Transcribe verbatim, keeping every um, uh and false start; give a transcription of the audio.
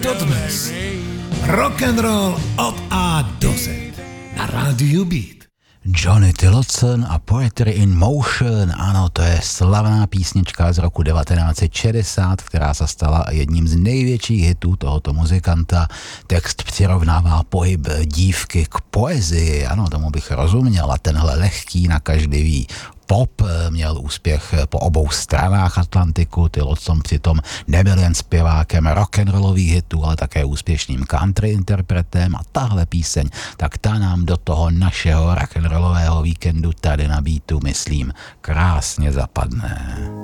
dodnes. Rock and roll od A do Z na rádiu Beat. Johnny Tillotson a Poetry in Motion, ano, to je slavná písnička z roku devatenáct set šedesát, která se stala jedním z největších hitů tohoto muzikanta. Text přirovnává pohyb dívky k poezii, ano, tomu bych rozuměl, a tenhle lehký, nakažlivý pop měl úspěch po obou stranách Atlantiku. Tillotson přitom nebyl jen zpěvákem rock'n'rollových hitů, ale také úspěšným country interpretem, a tahle píseň, tak ta nám do toho našeho rock'n'rollového víkendu tady na Beatu, myslím, krásně zapadne.